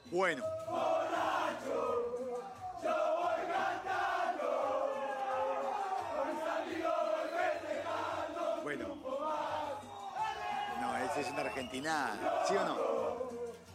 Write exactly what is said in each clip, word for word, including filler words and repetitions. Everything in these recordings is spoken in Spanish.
Bueno. Bueno. No, esa es una argentina, ¿sí o no?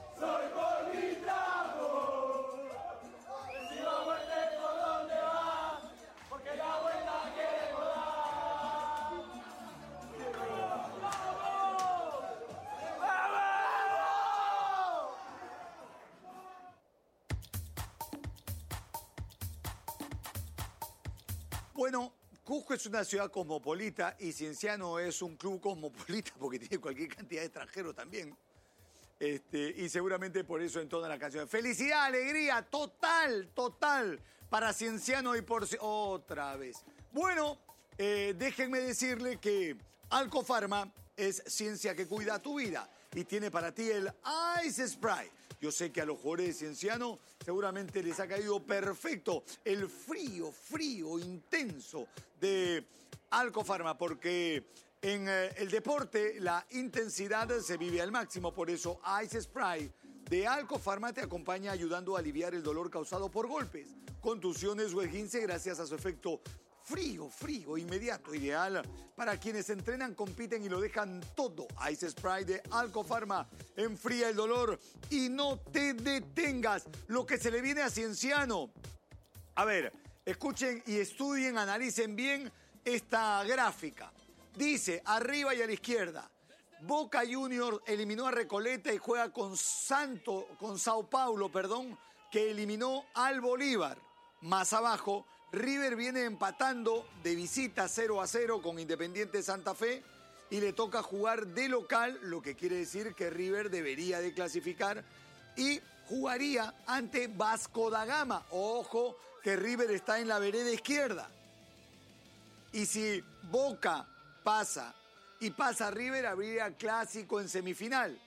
Bueno, Cusco es una ciudad cosmopolita y Cienciano es un club cosmopolita porque tiene cualquier cantidad de extranjeros también. Este, y seguramente por eso entona la canción. Felicidad, alegría, total, total para Cienciano y por... Otra vez. Bueno, eh, déjenme decirle que Alcofarma es ciencia que cuida tu vida y tiene para ti el Ice Spray. Yo sé que a los jugadores de Cienciano seguramente les ha caído perfecto el frío, frío, intenso de Alcofarma, porque en eh, el deporte la intensidad se vive al máximo. Por eso Ice Spray de Alcofarma te acompaña ayudando a aliviar el dolor causado por golpes, contusiones o esguince gracias a su efecto frío, frío, inmediato, ideal para quienes entrenan, compiten y lo dejan todo. Ice Spray de Alcofarma enfría el dolor y no te detengas. Lo que se le viene a Cienciano. A ver, escuchen y estudien, analicen bien esta gráfica. Dice, arriba y a la izquierda, Boca Juniors eliminó a Recoleta y juega con Santo, con Sao Paulo, perdón, que eliminó al Bolívar. Más abajo, River viene empatando de visita cero a cero con Independiente Santa Fe y le toca jugar de local, lo que quiere decir que River debería de clasificar y jugaría ante Vasco da Gama. Ojo que River está en la vereda izquierda. Y si Boca pasa y pasa River, habría clásico en semifinal.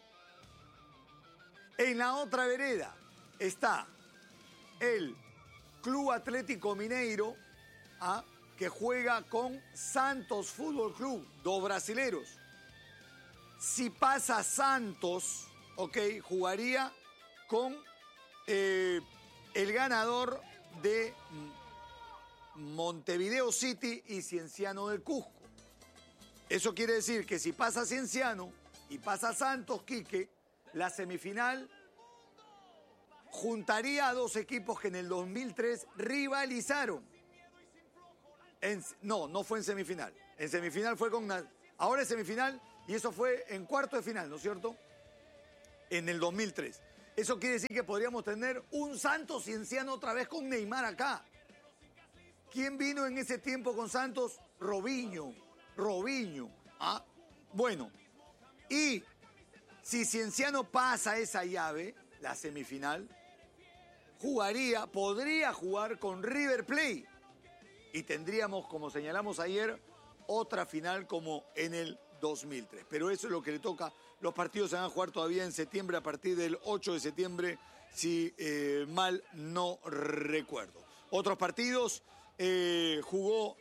En la otra vereda está el Club Atlético Mineiro, ¿ah? que juega con Santos Fútbol Club, dos brasileros. Si pasa Santos, ok, jugaría con eh, el ganador de Montevideo City y Cienciano del Cusco. Eso quiere decir que si pasa Cienciano y pasa Santos, Quique, la semifinal juntaría a dos equipos que en el dos mil tres rivalizaron. En, no, no fue en semifinal. En semifinal fue con... Una, ahora es semifinal y eso fue en cuarto de final, ¿no es cierto? En el dos mil tres. Eso quiere decir que podríamos tener un Santos Cienciano otra vez con Neymar acá. ¿Quién vino en ese tiempo con Santos? Robinho. Robinho. Ah, bueno. Y si Cienciano pasa esa llave, la semifinal, jugaría, podría jugar con River Plate. Y tendríamos, como señalamos ayer, otra final como en el dos mil tres. Pero eso es lo que le toca. Los partidos se van a jugar todavía en septiembre, a partir del ocho de septiembre, si eh, mal no recuerdo. Otros partidos, eh, jugó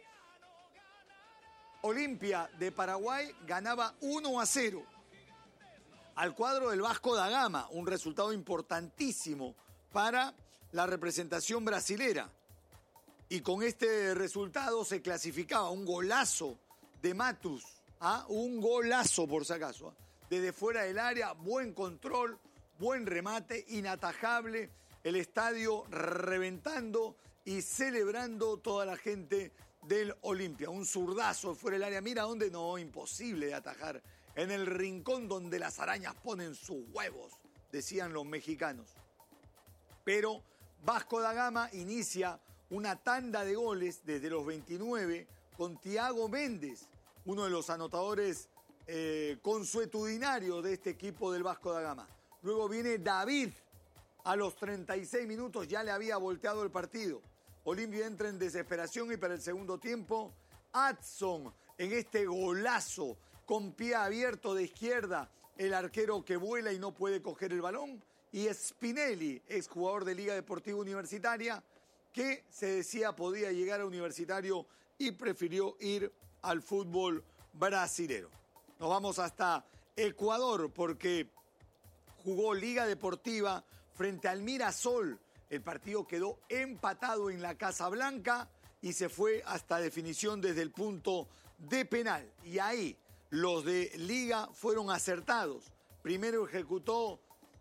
Olimpia de Paraguay, ganaba uno a cero al cuadro del Vasco da Gama, un resultado importantísimo para la representación brasilera. Y con este resultado se clasificaba un golazo de Matus, ¿ah? un golazo por si acaso, ¿ah? desde fuera del área, buen control, buen remate, inatajable, el estadio reventando y celebrando toda la gente del Olimpia. Un zurdazo fuera del área, mira dónde, no, imposible de atajar, en el rincón donde las arañas ponen sus huevos, decían los mexicanos. Pero Vasco da Gama inicia una tanda de goles desde los veintinueve con Thiago Méndez, uno de los anotadores eh, consuetudinarios de este equipo del Vasco da Gama. Luego viene David, a los treinta y seis minutos ya le había volteado el partido. Olimpia entra en desesperación y para el segundo tiempo, Adson en este golazo con pie abierto de izquierda, el arquero que vuela y no puede coger el balón, y Spinelli, exjugador de Liga Deportiva Universitaria, que se decía podía llegar a Universitario y prefirió ir al fútbol brasilero. Nos vamos hasta Ecuador porque jugó Liga Deportiva frente al Mirasol. El partido quedó empatado en la Casa Blanca y se fue hasta definición desde el punto de penal. Y ahí los de Liga fueron acertados. Primero ejecutó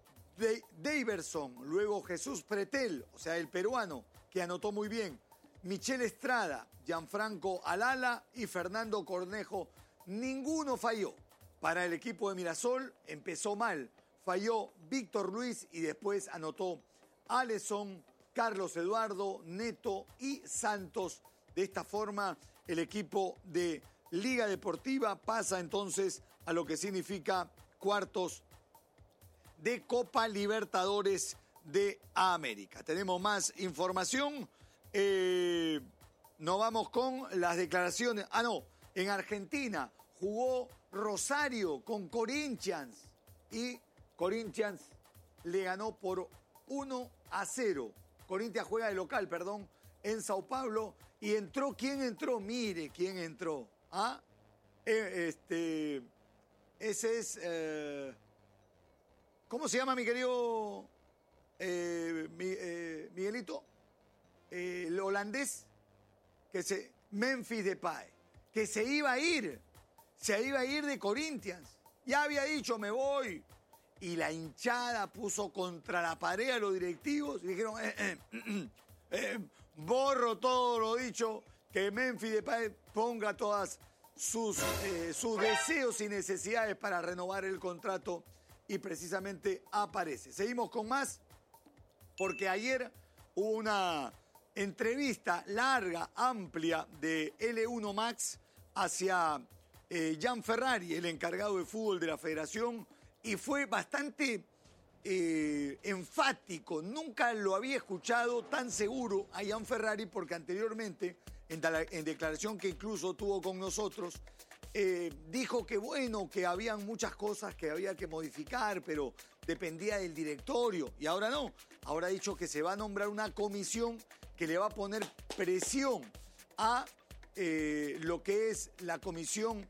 Daverson, luego Jesús Pretel, o sea, el peruano, que anotó muy bien. Michel Estrada, Gianfranco Alala y Fernando Cornejo. Ninguno falló. Para el equipo de Mirasol empezó mal. Falló Víctor Luis y después anotó Aleson, Carlos Eduardo, Neto y Santos. De esta forma, el equipo de Liga Deportiva pasa entonces a lo que significa cuartos de Copa Libertadores de América. Tenemos más información. Eh, nos vamos con las declaraciones. Ah, no, en Argentina jugó Rosario con Corinthians y Corinthians le ganó por uno a cero. Corinthians juega de local, perdón, en Sao Paulo. Y entró, ¿quién entró? Mire, ¿quién entró? ¿Ah? Eh, este, ese es, eh, ¿cómo se llama mi querido eh, mi, eh, Miguelito? Eh, el holandés, que se, Memphis Depay, que se iba a ir, se iba a ir de Corinthians. Ya había dicho, me voy. Y la hinchada puso contra la pared a los directivos y dijeron, eh, eh, eh, eh, borro todo lo dicho, que Memphis Depay ponga todas sus, eh, sus deseos y necesidades para renovar el contrato y precisamente aparece. Seguimos con más, porque ayer hubo una entrevista larga, amplia de L uno Max hacia eh, Gian Ferrari, el encargado de fútbol de la federación, y fue bastante eh, enfático. Nunca lo había escuchado tan seguro a Gian Ferrari, porque anteriormente, en, en declaración que incluso tuvo con nosotros, eh, dijo que bueno, que habían muchas cosas que había que modificar, pero dependía del directorio. Y ahora no, ahora ha dicho que se va a nombrar una comisión que le va a poner presión a eh, lo que es la comisión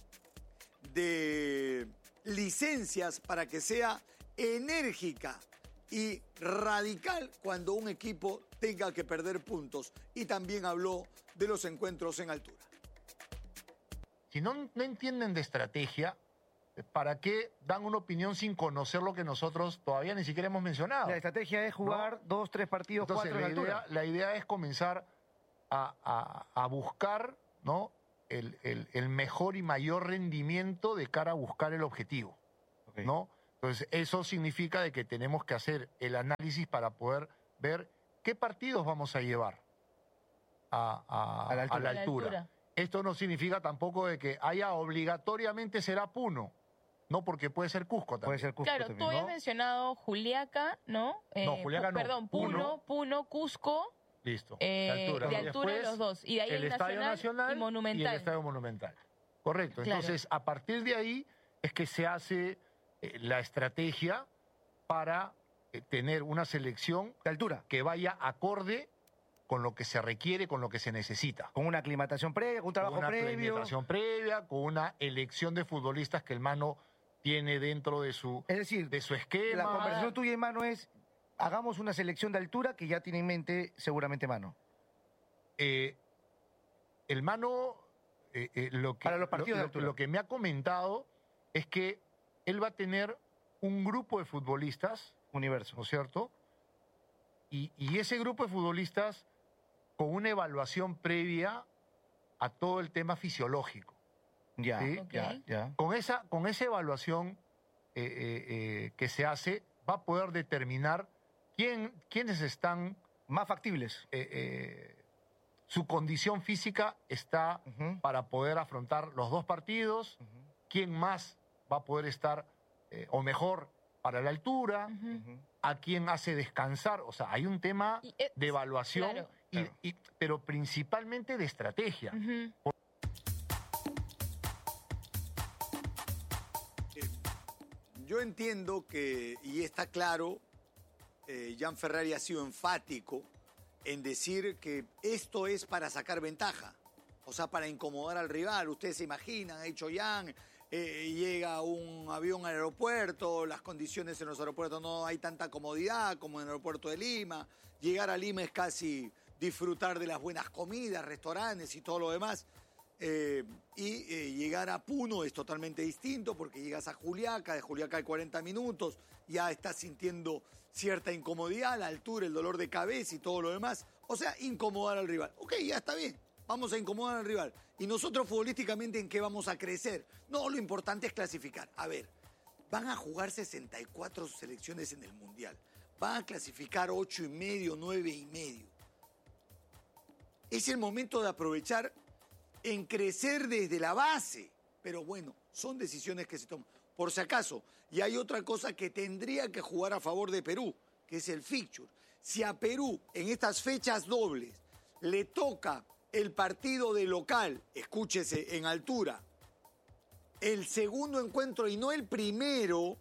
de licencias para que sea enérgica y radical cuando un equipo tenga que perder puntos. Y también habló de los encuentros en altura. Si no, no entienden de estrategia, ¿para qué dan una opinión sin conocer lo que nosotros todavía ni siquiera hemos mencionado? La estrategia es jugar ¿no? dos, tres partidos, Entonces, cuatro la en idea, altura. La idea es comenzar a, a, a buscar, ¿no? el, el, el mejor y mayor rendimiento de cara a buscar el objetivo. Okay. ¿No? Entonces, eso significa de que tenemos que hacer el análisis para poder ver qué partidos vamos a llevar a, a, a la altura. A la altura. A la altura. Esto no significa tampoco de que haya obligatoriamente será Puno. No, porque puede ser Cusco también. Puede ser Cusco claro, también, tú habías ¿no? mencionado Juliaca, ¿no? Eh, no, Juliaca no. Perdón, Puno, Puno, Puno Cusco. Listo. Eh, de altura. De altura Después, los dos. Y de ahí el, el Estadio Nacional, Nacional y Monumental. Y el Estadio Monumental. Correcto. Claro. Entonces, a partir de ahí es que se hace eh, la estrategia para eh, tener una selección de altura que vaya acorde con lo que se requiere, con lo que se necesita. Con una aclimatación previa, con un trabajo con una previo. aclimatación previa, con una elección de futbolistas que el Mano tiene dentro de su, es decir, de su esquema. La conversación tuya y Mano es, hagamos una selección de altura que ya tiene en mente seguramente Mano. Eh, el Mano, eh, eh, lo, que, Para los partidos lo, de altura. lo que me ha comentado es que él va a tener un grupo de futbolistas. Universo. ¿No es cierto? Y, y ese grupo de futbolistas con una evaluación previa a todo el tema fisiológico. Ya, ¿sí? Okay. ya, ya. Con esa, con esa evaluación eh, eh, eh, que se hace, va a poder determinar quién, quiénes están... Más factibles. Eh, eh, su condición física está Uh-huh. para poder afrontar los dos partidos, Uh-huh. quién más va a poder estar, eh, o mejor, para la altura, Ujú. Uh-huh. a quién hace descansar. O sea, hay un tema Y es- de evaluación, claro. y- Claro. y- pero principalmente de estrategia. Ujú. Yo entiendo que, y está claro, eh, Gian Ferrari ha sido enfático en decir que esto es para sacar ventaja, o sea, para incomodar al rival. Ustedes se imaginan, ha dicho Gian, eh, llega un avión al aeropuerto, las condiciones en los aeropuertos no hay tanta comodidad como en el aeropuerto de Lima. Llegar a Lima es casi disfrutar de las buenas comidas, restaurantes y todo lo demás. Eh, y eh, llegar a Puno es totalmente distinto porque llegas a Juliaca, de Juliaca hay cuarenta minutos, ya estás sintiendo cierta incomodidad, la altura, el dolor de cabeza y todo lo demás. O sea, incomodar al rival. Ok, ya está bien, vamos a incomodar al rival. ¿Y nosotros futbolísticamente en qué vamos a crecer? No, lo importante es clasificar. A ver, van a jugar sesenta y cuatro selecciones en el Mundial. Van a clasificar ocho y medio, nueve y medio. Es el momento de aprovechar en crecer desde la base. Pero bueno, son decisiones que se toman. Por si acaso, y hay otra cosa que tendría que jugar a favor de Perú, que es el fixture. Si a Perú en estas fechas dobles le toca el partido de local, escúchese, en altura, el segundo encuentro y no el primero,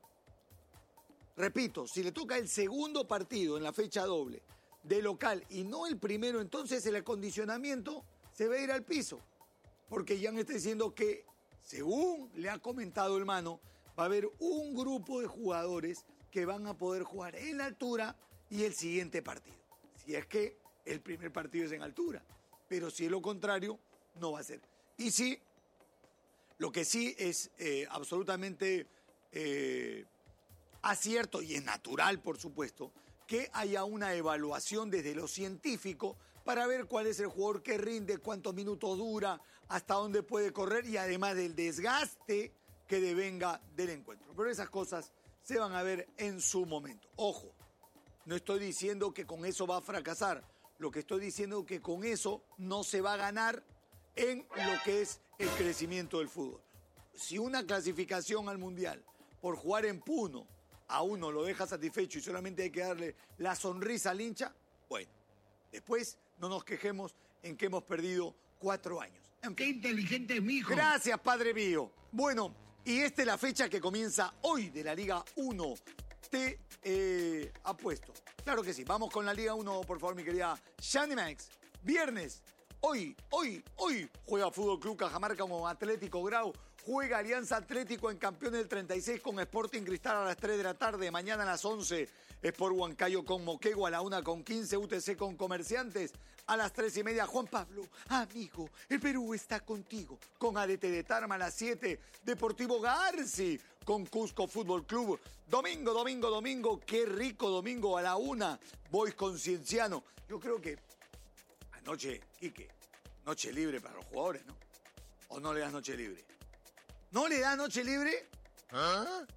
repito, si le toca el segundo partido en la fecha doble de local y no el primero, entonces el acondicionamiento se va a ir al piso. Porque ya me está diciendo que, según le ha comentado el Mano, va a haber un grupo de jugadores que van a poder jugar en altura y el siguiente partido. Si es que el primer partido es en altura. Pero si es lo contrario, no va a ser. Y sí, lo que sí es eh, absolutamente eh, acierto y es natural, por supuesto, que haya una evaluación desde lo científico para ver cuál es el jugador que rinde, cuántos minutos dura, hasta dónde puede correr y además del desgaste que devenga del encuentro. Pero esas cosas se van a ver en su momento. Ojo, no estoy diciendo que con eso va a fracasar. Lo que estoy diciendo es que con eso no se va a ganar en lo que es el crecimiento del fútbol. Si una clasificación al Mundial por jugar en Puno a uno lo deja satisfecho y solamente hay que darle la sonrisa al hincha, bueno, después no nos quejemos en que hemos perdido cuatro años. En fin. ¡Qué inteligente es mi hijo! Gracias, padre mío. Bueno, y esta es la fecha que comienza hoy de la Liga uno. Te eh, apuesto. Claro que sí. Vamos con la Liga uno, por favor, mi querida Shani Max. Viernes. Hoy, hoy, hoy juega Fútbol Club Cajamarca con Atlético Grau. Juega Alianza Atlético en Campeones del treinta y seis con Sporting Cristal a las tres de la tarde. Mañana a las once, Sport Huancayo con Moquegua. A la una con quince, U T C con Comerciantes. A las tres y media, Juan Pablo, amigo, el Perú está contigo. Con A D T de Tarma a las siete, Deportivo Garci con Cusco Fútbol Club. Domingo, domingo, domingo, qué rico domingo a la una. Boys con Cienciano. Yo creo que anoche, Quique, noche libre para los jugadores, ¿no? ¿O no le das noche libre? ¿No le das noche libre? ¿Ah?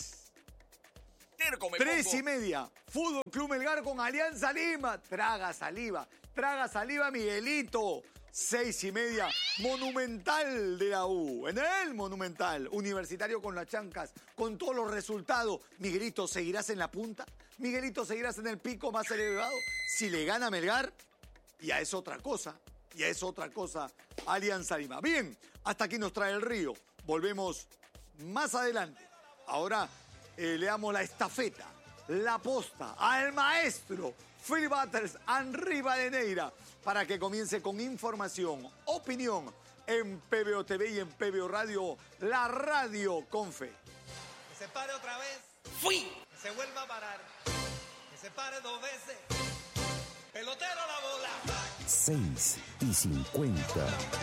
Tres y media, Fútbol Club Melgar con Alianza Lima. Traga saliva, traga saliva Miguelito. Seis y media, Monumental de la U. En el Monumental, Universitario con las chancas, con todos los resultados. Miguelito, ¿seguirás en la punta? Miguelito, ¿seguirás en el pico más elevado? Si le gana Melgar, ya es otra cosa, ya es otra cosa Alianza Lima. Bien, hasta aquí nos trae el río. Volvemos más adelante. Ahora eh, le damos la estafeta, la posta al maestro Phil Butters, Henry Badeneira, para que comience con información, opinión en P B O T V y en P B O Radio, la radio con fe. Que se pare otra vez. ¡Fui! Que se vuelva a parar. Que se pare dos veces. Pelotero la bola. seis y cincuenta.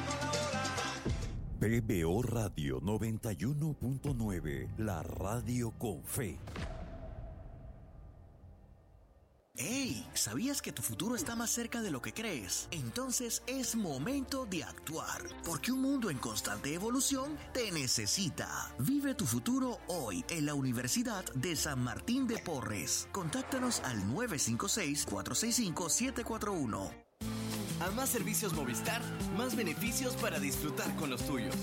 P B O Radio noventa y uno punto nueve, la radio con fe. ¡Hey! ¿Sabías que tu futuro está más cerca de lo que crees? Entonces es momento de actuar, porque un mundo en constante evolución te necesita. Vive tu futuro hoy en la Universidad de San Martín de Porres. Contáctanos al nueve cinco seis, cuatro seis cinco, siete cuatro uno. A más servicios Movistar, más beneficios para disfrutar con los tuyos.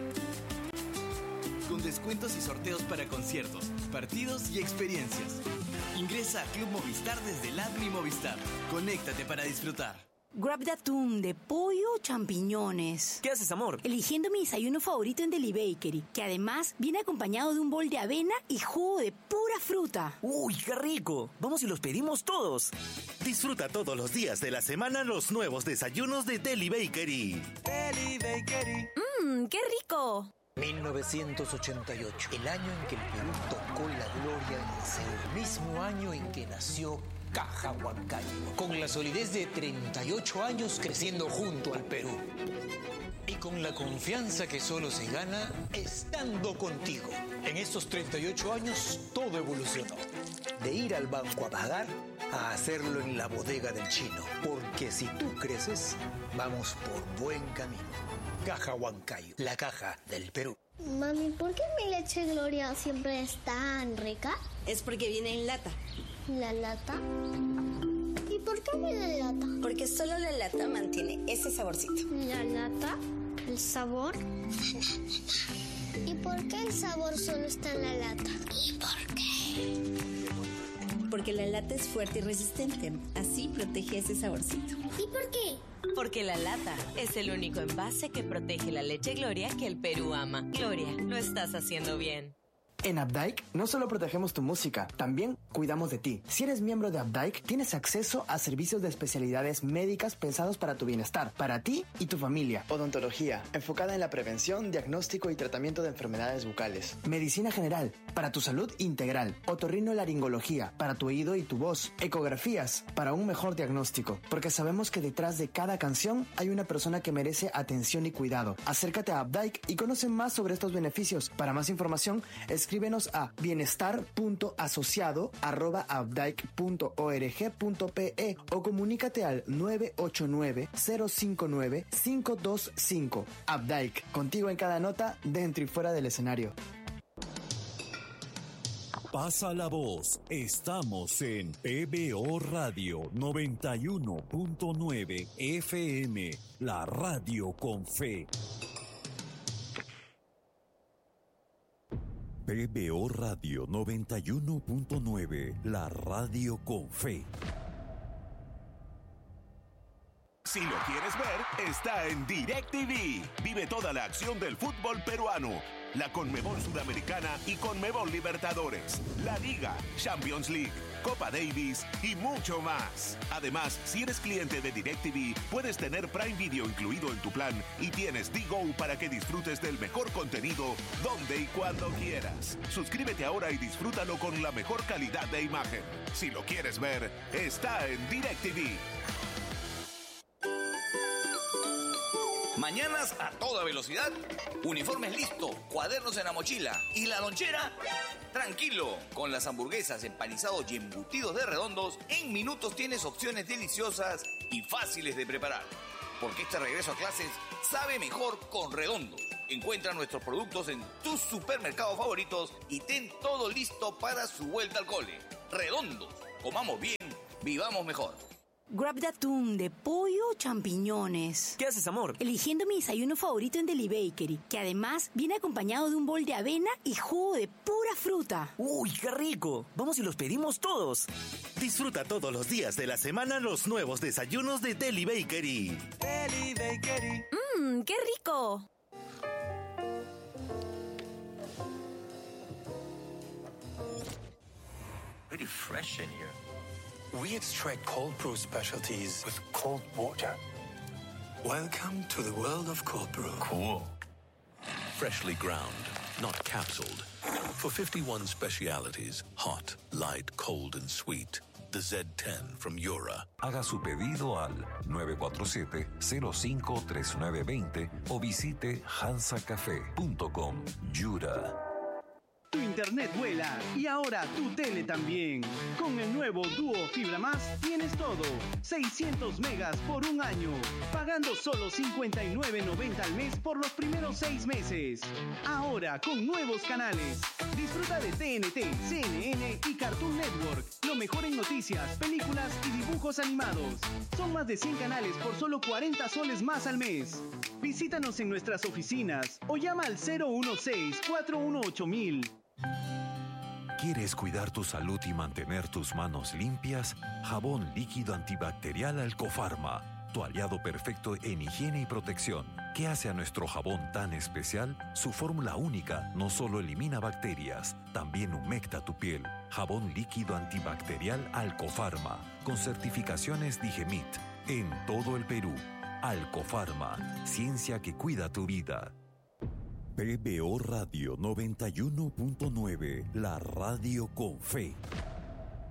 Con descuentos y sorteos para conciertos, partidos y experiencias. Ingresa a Club Movistar desde el app Mi Movistar. Conéctate para disfrutar. Grab de atún, de pollo o champiñones. ¿Qué haces, amor? Eligiendo mi desayuno favorito en Deli Bakery, que además viene acompañado de un bol de avena y jugo de pura fruta. ¡Uy, qué rico! Vamos y los pedimos todos. Disfruta todos los días de la semana los nuevos desayunos de Deli Bakery. Deli Bakery. ¡Mmm, qué rico! mil novecientos ochenta y ocho, el año en que el Perú tocó la gloria en el cielo, el mismo año en que nació Caja Huancayo, con la solidez de treinta y ocho años creciendo junto al Perú. Y con la confianza que solo se gana estando contigo. En estos treinta y ocho años todo evolucionó. De ir al banco a pagar a hacerlo en la bodega del chino. Porque si tú creces, vamos por buen camino. Caja Huancayo, la caja del Perú. Mami, ¿por qué mi leche Gloria siempre es tan rica? Es porque viene en lata. ¿La lata? ¿Y por qué viene en lata? Porque solo la lata mantiene ese saborcito. ¿La lata? ¿El sabor? ¿Y por qué el sabor solo está en la lata? ¿Y por qué? Porque la lata es fuerte y resistente. Así protege ese saborcito. ¿Y por qué? Porque la lata es el único envase que protege la leche Gloria que el Perú ama. Gloria, lo estás haciendo bien. En Updike no solo protegemos tu música, también cuidamos de ti. Si eres miembro de Updike, tienes acceso a servicios de especialidades médicas pensados para tu bienestar, para ti y tu familia. Odontología, enfocada en la prevención, diagnóstico y tratamiento de enfermedades bucales. Medicina general, para tu salud integral. Otorrinolaringología, para tu oído y tu voz. Ecografías, para un mejor diagnóstico. Porque sabemos que detrás de cada canción hay una persona que merece atención y cuidado. Acércate a Updike y conoce más sobre estos beneficios. Para más información, escribe Escríbenos a bienestar punto asociado arroba updike punto org punto pe o comunícate al nueve ocho nueve, cero cinco nueve, cinco dos cinco. Updike, contigo en cada nota, dentro y fuera del escenario. Pasa la voz. Estamos en P B O Radio noventa y uno punto nueve F M, la radio con fe. P B O Radio noventa y uno punto nueve, la radio con fe. Si lo quieres ver, está en DirecTV. Vive toda la acción del fútbol peruano, la Conmebol Sudamericana y Conmebol Libertadores, la Liga, Champions League, Copa Davis y mucho más. Además, si eres cliente de DirecTV, puedes tener Prime Video incluido en tu plan y tienes D-Go para que disfrutes del mejor contenido donde y cuando quieras. Suscríbete ahora y disfrútalo con la mejor calidad de imagen. Si lo quieres ver, está en DirecTV. Mañanas a toda velocidad, uniformes listo, cuadernos en la mochila y la lonchera, tranquilo. Con las hamburguesas, empanizados y embutidos de Redondos, en minutos tienes opciones deliciosas y fáciles de preparar. Porque este regreso a clases sabe mejor con Redondos. Encuentra nuestros productos en tus supermercados favoritos y ten todo listo para su vuelta al cole. Redondos, comamos bien, vivamos mejor. Grab de atún, de pollo o champiñones. ¿Qué haces, amor? Eligiendo mi desayuno favorito en Deli Bakery, que además viene acompañado de un bol de avena y jugo de pura fruta. ¡Uy, qué rico! Vamos y los pedimos todos. Disfruta todos los días de la semana los nuevos desayunos de Deli Bakery. Deli Bakery. ¡Mmm, qué rico! Pretty fresh in here. We extract cold brew specialties with cold water. Welcome to the world of cold brew. Cool. Freshly ground, not capsuled. For fifty-one specialities, hot, light, cold, and sweet. The Z ten from Yura. Haga su pedido al nueve cuatro siete, cero cinco tres nueve dos cero o visite hansa café punto com. Yura. Tu internet vuela y ahora tu tele también. Con el nuevo Duo Fibra Más tienes todo. seiscientos megas por un año. Pagando solo cincuenta y nueve noventa al mes por los primeros seis meses. Ahora con nuevos canales. Disfruta de T N T, C N N y Cartoon Network. Lo mejor en noticias, películas y dibujos animados. Son más de cien canales por solo cuarenta soles más al mes. Visítanos en nuestras oficinas o llama al cero uno seis, cuatro uno ocho mil. ¿Quieres cuidar tu salud y mantener tus manos limpias? Jabón líquido antibacterial Alcofarma, tu aliado perfecto en higiene y protección. ¿Qué hace a nuestro jabón tan especial? Su fórmula única no solo elimina bacterias, también humecta tu piel. Jabón líquido antibacterial Alcofarma, con certificaciones Digemit, en todo el Perú. Alcofarma, ciencia que cuida tu vida. P B O Radio noventa y uno punto nueve, la radio con fe.